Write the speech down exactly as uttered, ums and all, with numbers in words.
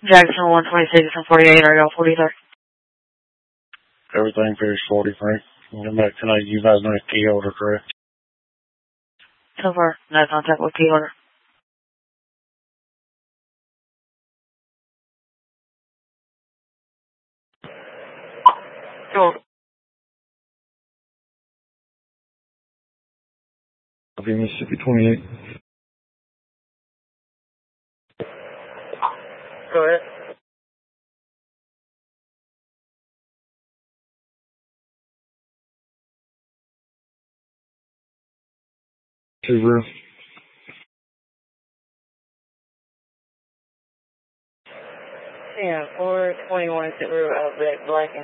Jackson one twenty-six and forty-eight, are y'all forty-third? Everything appears forty-three. Come back tonight, you guys know the key holder, correct? So far, no contact with key holder. Sure. Okay, Mississippi twenty-eight. Go ahead. Subaru. Yeah, four twenty-one Subaru Outback Black.